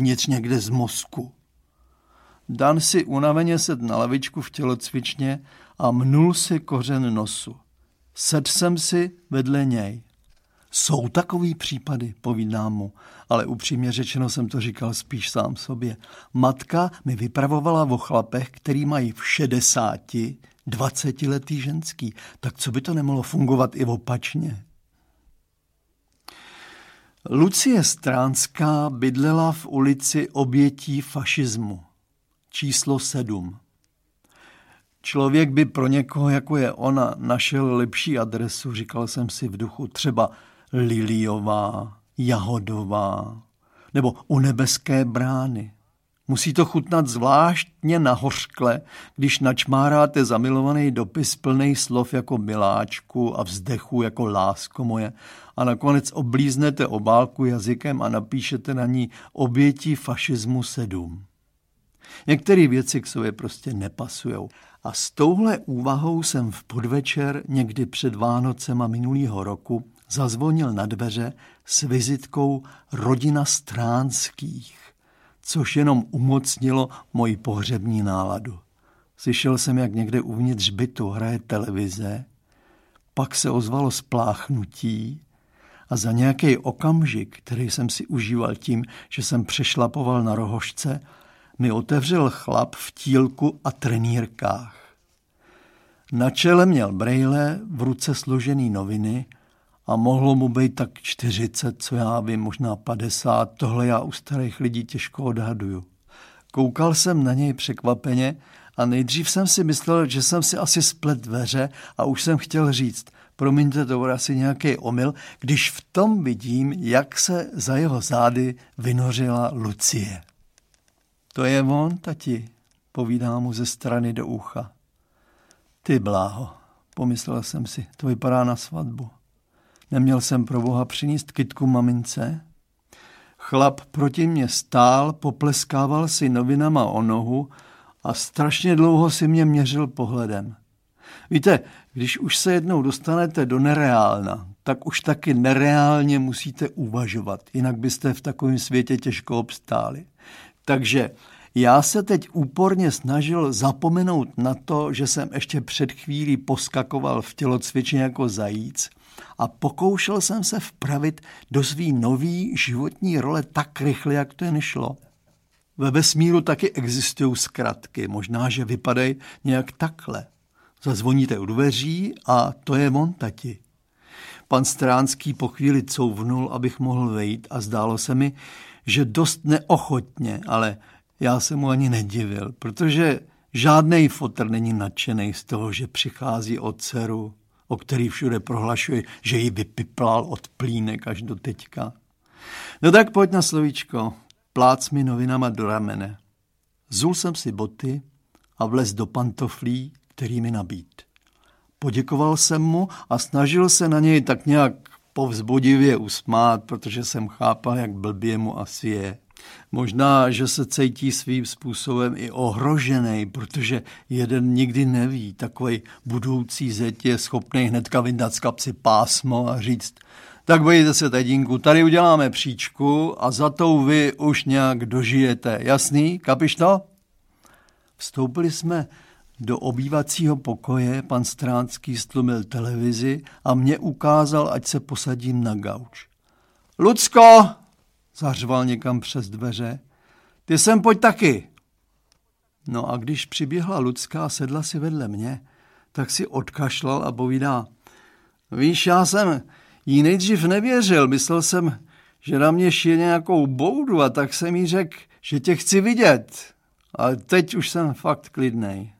uvnitř někde z mozku. Dan si unaveně sedl na lavičku v tělocvičně a mnul si kořen nosu. Sedl jsem si vedle něj. Jsou takový případy, povídám mu, ale upřímně řečeno jsem to říkal spíš sám sobě. Matka mi vypravovala o chlapech, který mají v 60, 20letý ženský. Tak co by to nemohlo fungovat i opačně? Lucie Stránská bydlela v ulici Obětí fašismu. Číslo 7. Člověk by pro někoho, jako je ona, našel lepší adresu, říkal jsem si v duchu, třeba Liliová, Jahodová nebo u Nebeské brány. Musí to chutnat zvláštně nahořkle, když načmáráte zamilovaný dopis plnej slov jako miláčku a vzdechu jako lásko moje a nakonec oblíznete obálku jazykem a napíšete na ní Obětí fašismu 7. Některé věci k sobě prostě nepasujou. A s touhle úvahou jsem v podvečer někdy před Vánocema minulýho roku zazvonil na dveře s vizitkou Rodina Stránských, což jenom umocnilo moji pohřební náladu. Slyšel jsem, jak někde uvnitř bytu hraje televize, pak se ozvalo spláchnutí a za nějaký okamžik, který jsem si užíval tím, že jsem přešlapoval na rohožce, mi otevřel chlap v tílku a trenýrkách. Na čele měl brejle, v ruce složený noviny a mohlo mu být tak 40, co já vím, možná 50, tohle já u starých lidí těžko odhaduju. Koukal jsem na něj překvapeně a nejdřív jsem si myslel, že jsem si asi splet dveře a už jsem chtěl říct, promiňte, to bude asi nějaký omyl, když v tom vidím, jak se za jeho zády vynořila Lucie. To je on, tati, povídá mu ze strany do ucha. Ty bláho, pomyslel jsem si, to vypadá na svatbu. Neměl jsem pro boha přinést kytku mamince? Chlap proti mně stál, popleskával si novinama o nohu a strašně dlouho si mě měřil pohledem. Víte, když už se jednou dostanete do nereálna, tak už taky nereálně musíte uvažovat, jinak byste v takovém světě těžko obstáli. Takže já se teď úporně snažil zapomenout na to, že jsem ještě před chvílí poskakoval v tělocvičně jako zajíc a pokoušel jsem se vpravit do svý nový životní role tak rychle, jak to jen šlo. Ve vesmíru taky existují zkratky, možná, že vypadají nějak takhle. Zazvoníte u dveří a to je on, tati. Pan Stránský po chvíli couvnul, abych mohl vejít a zdálo se mi, že dost neochotně, ale já se mu ani nedivil, protože žádnej fotr není nadšenej z toho, že přichází od dceru, o který všude prohlašuje, že ji vypiplal od plínek až do teďka. No tak pojď na slovíčko, plác mi novinama do ramene. Zul jsem si boty a vlez do pantoflí, který mi nabít. Poděkoval jsem mu a snažil se na něj tak nějak povzbudivě usmát, protože jsem chápal, jak blbě mu asi je. Možná, že se cítí svým způsobem i ohrožený, protože jeden nikdy neví. Takovej budoucí zeď je schopný hnedka vyndat z kapsy pásmo a říct, tak bojte se, tatínku, tady uděláme příčku a za tou vy už nějak dožijete. Jasný? Kapiš to? Vstoupili jsme do obývacího pokoje, pan Stránský stlumil televizi a mě ukázal, ať se posadím na gauč. Lucko, zařval někam přes dveře, ty sem pojď taky. No a když přiběhla Lucka a sedla si vedle mě, tak si odkašlal a povídá, víš, já jsem jí nejdřív nevěřil, myslel jsem, že na mě šije nějakou boudu a tak jsem jí řekl, že tě chci vidět. Ale teď už jsem fakt klidnej.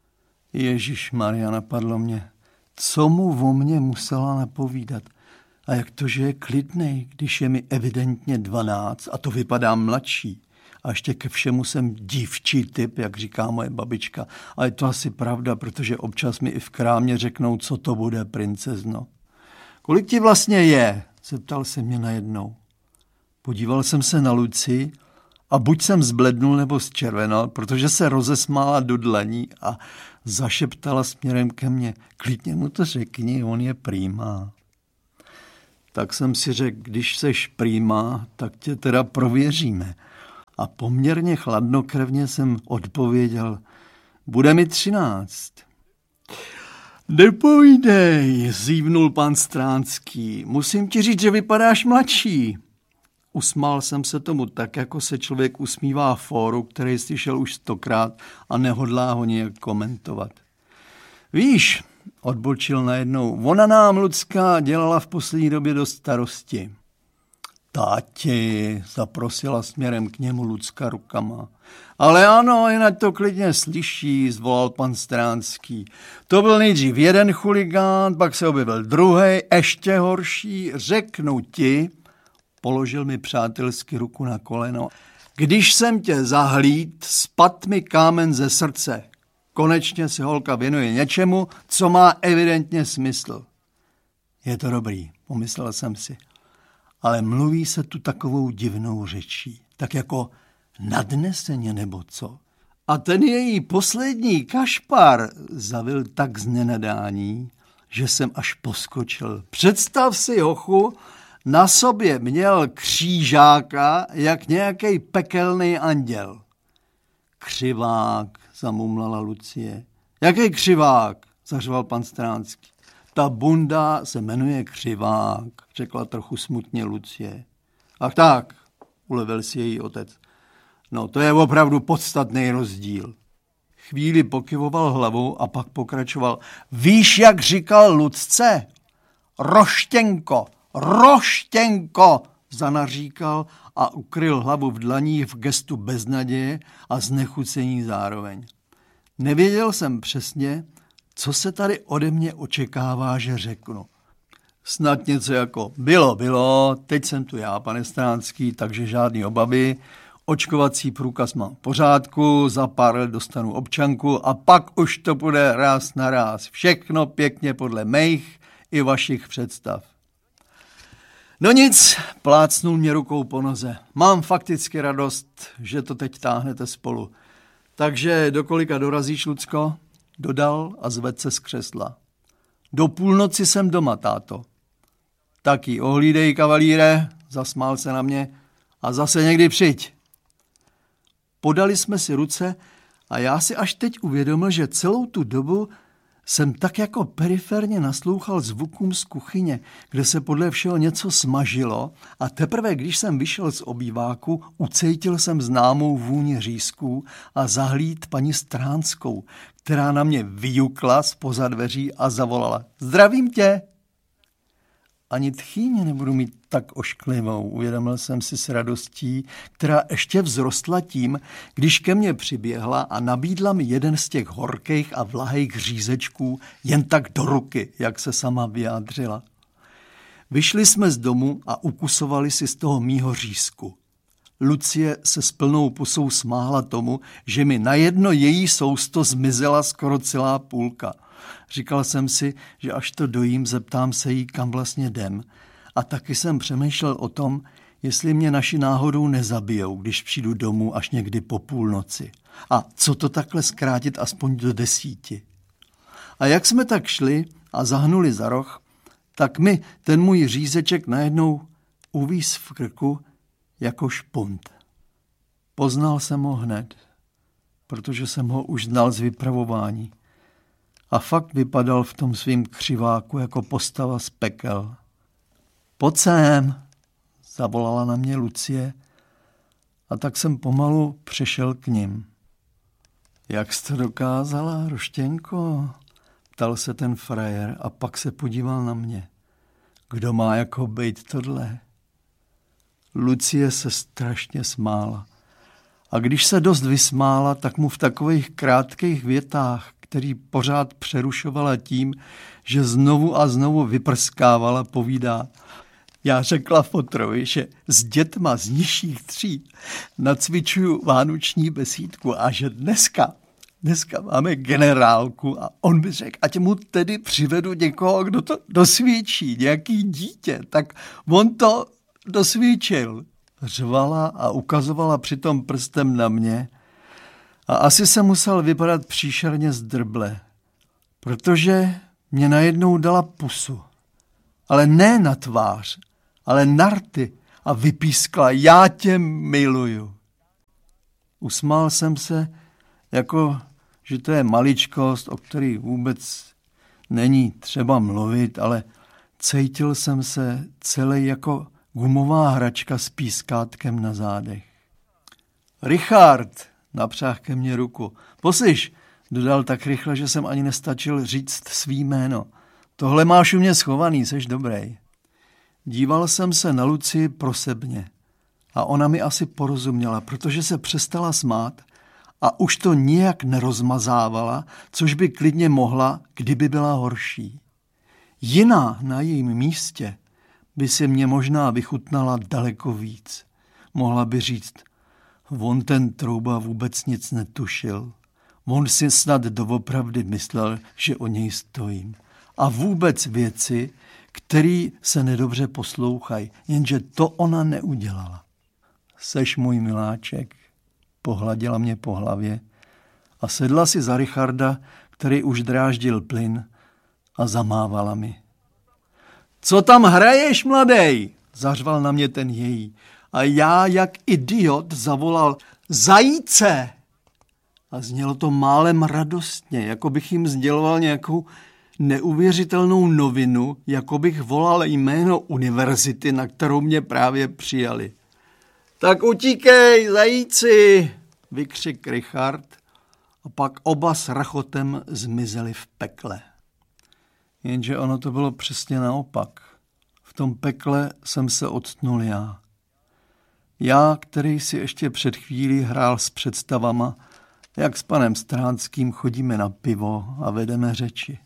Ježišmarja, napadlo mě, co mu o mně musela napovídat. A jak to, že je klidnej, když je mi evidentně 12 a to vypadá mladší. A ještě ke všemu jsem dívčí typ, jak říká moje babička. A je to asi pravda, protože občas mi i v krámě řeknou, co to bude, princezno. Kolik ti vlastně je? Zeptal se mě najednou. Podíval jsem se na Lucii a buď jsem zblednul nebo zčervenal, protože se rozesmála do dlaní a zašeptala směrem ke mně. Klidně mu to řekni, on je prýma. Tak jsem si řekl, když seš prýma, tak tě teda prověříme. A poměrně chladnokrevně jsem odpověděl, bude mi 13. Nepovídej, zívnul pan Stránský, musím ti říct, že vypadáš mladší. Usmál jsem se tomu tak, jako se člověk usmívá fóru, který slyšel už 100krát a nehodlá ho nějak komentovat. Víš, odbočil najednou, ona nám, Lucka, dělala v poslední době dost starosti. Táti, zaprosila směrem k němu Lucka rukama. Ale ano, jinak to klidně slyší, zvolal pan Stránský. To byl nejdřív jeden chuligán, pak se objevil druhej, ještě horší, řeknu ti, položil mi přátelsky ruku na koleno. Když jsem tě zahlíd, spad mi kámen ze srdce. Konečně se holka věnuje něčemu, co má evidentně smysl. Je to dobrý, pomyslel jsem si. Ale mluví se tu takovou divnou řečí, tak jako nadneseně nebo co. A ten její poslední kašpar zavil tak z nenadání, že jsem až poskočil. Představ si, hochu, na sobě měl křížáka, jak nějaký pekelný anděl. Křivák, zamumlala Lucie. Jaký křivák? Zařval pan Stránský. Ta bunda se jmenuje Křivák, řekla trochu smutně Lucie. Ach tak, ulevil si její otec. No, to je opravdu podstatný rozdíl. Chvíli pokyvoval hlavou a pak pokračoval. Víš, jak říkal Lucce? Roštěnko, roštěnko, zanaříkal a ukryl hlavu v dlaních v gestu beznaděje a znechucení zároveň. Nevěděl jsem přesně, co se tady ode mě očekává, že řeknu. Snad něco jako bylo, teď jsem tu já, pane Stránský, takže žádný obavy. Očkovací průkaz mám v pořádku, za pár let dostanu občanku a pak už to bude ráz na ráz. Všechno pěkně podle mých i vašich představ. No nic, plácnul mě rukou po noze. Mám fakticky radost, že to teď táhnete spolu. Takže do kolika dorazíš, Lucko? Dodal a zvedl se z křesla. Do půlnoci jsem doma, táto. Taky ohlídej, kavalíre, zasmál se na mě, a zase někdy přijď. Podali jsme si ruce a já si až teď uvědomil, že celou tu dobu jsem tak jako periferně naslouchal zvukům z kuchyně, kde se podle všeho něco smažilo a teprve, když jsem vyšel z obýváku, ucítil jsem známou vůni řízků a zahlíd paní Stránskou, která na mě vyjukla zpoza dveří a zavolala. Zdravím tě! Ani tchýně nebudu mít tak ošklivou, uvědomil jsem si s radostí, která ještě vzrostla tím, když ke mně přiběhla a nabídla mi jeden z těch horkých a vlahejch řízečků jen tak do ruky, jak se sama vyjádřila. Vyšli jsme z domu a ukusovali si z toho mýho řízku. Lucie se s plnou pusou smáhla tomu, že mi na jedno její sousto zmizela skoro celá půlka. Říkal jsem si, že až to dojím, zeptám se jí, kam vlastně jdem. A taky jsem přemýšlel o tom, jestli mě naši náhodou nezabijou, když přijdu domů až někdy po půlnoci. A co to takhle zkrátit aspoň do 10. A jak jsme tak šli a zahnuli za roh, tak mi ten můj řízeček najednou uvíz v krku jako špunt. Poznal jsem ho hned, protože jsem ho už znal z vypravování. A fakt vypadal v tom svým křiváku jako postava z pekel. Pojď sem, zavolala na mě Lucie a tak jsem pomalu přešel k nim. Jak jsi to dokázala, Roštěnko? Ptal se ten frajer a pak se podíval na mě. Kdo má jako bejt tohle? Lucie se strašně smála. A když se dost vysmála, tak mu v takových krátkých větách, který pořád přerušovala tím, že znovu a znovu vyprskávala, povídá. Já řekla fotrovi, že s dětma z nižších tříd nacvičuju vánoční besídku a že dneska máme generálku a on by řekl, ať mu tedy přivedu někoho, kdo to dosvídčí, nějaký dítě, tak on to dosvídčil. Řvala a ukazovala přitom prstem na mě a asi se musel vypadat příšerně zdrble, protože mě najednou dala pusu. Ale ne na tvář, ale na rty a vypískla, já tě miluju. Usmál jsem se, jako že to je maličkost, o který vůbec není třeba mluvit, ale cítil jsem se celý jako gumová hračka s pískátkem na zádech. Richard, napřáhl ke mně ruku. Poslyš, dodal tak rychle, že jsem ani nestačil říct svý jméno. Tohle máš u mě schovaný, seš dobrý. Díval jsem se na Lucii prosebně a ona mi asi porozuměla, protože se přestala smát a už to nijak nerozmazávala, což by klidně mohla, kdyby byla horší. Jiná na jejím místě by si mě možná vychutnala daleko víc. Mohla by říct, on ten Trouba vůbec nic netušil. On si snad doopravdy myslel, že o něj stojím. A vůbec věci, které se nedobře poslouchají, jenže to ona neudělala. Seš můj miláček, pohladila mě po hlavě a sedla si za Richarda, který už dráždil plyn, a zamávala mi. Co tam hraješ, mladej? Zařval na mě ten její. A já, jak idiot, zavolal zajíce. A znělo to málem radostně, jako bych jim sděloval nějakou neuvěřitelnou novinu, jako bych volal jméno univerzity, na kterou mě právě přijali. Tak utíkej, zajíci, vykřik Richard a pak oba s rachotem zmizeli v pekle. Jenže ono to bylo přesně naopak. V tom pekle jsem se octnul já. Já, který si ještě před chvílí hrál s představama, jak s panem Stránským chodíme na pivo a vedeme řeči.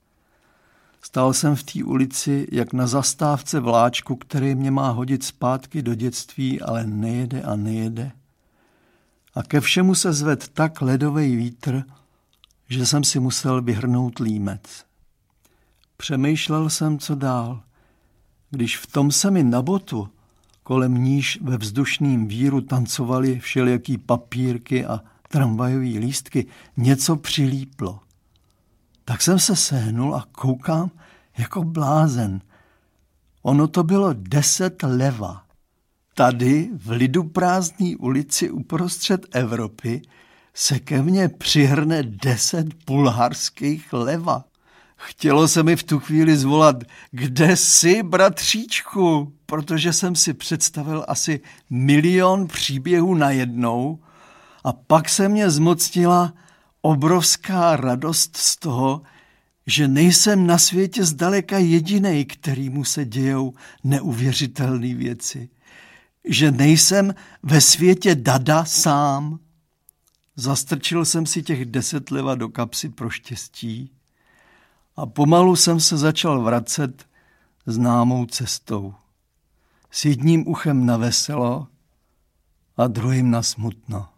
Stál jsem v té ulici, jak na zastávce vláčku, který mě má hodit zpátky do dětství, ale nejede a nejede. A ke všemu se zved tak ledovej vítr, že jsem si musel vyhrnout límec. Přemýšlel jsem, co dál, když v tom se mi na botu, kolem níž ve vzdušným víru tancovaly všelijaký papírky a tramvajový lístky, něco přilíplo. Tak jsem se sehnul a koukám jako blázen. Ono to bylo 10 leva. Tady v liduprázdné ulici uprostřed Evropy se ke mně přihrne 10 bulharských leva. Chtělo se mi v tu chvíli zvolat, kde jsi, bratříčku, protože jsem si představil asi 1 000 000 příběhů najednou a pak se mě zmocnila obrovská radost z toho, že nejsem na světě zdaleka jedinej, kterýmu se dějou neuvěřitelné věci. Že nejsem ve světě dada sám. Zastrčil jsem si těch 10 leva do kapsy pro štěstí a pomalu jsem se začal vracet známou cestou. S jedním uchem na veselo a druhým na smutno.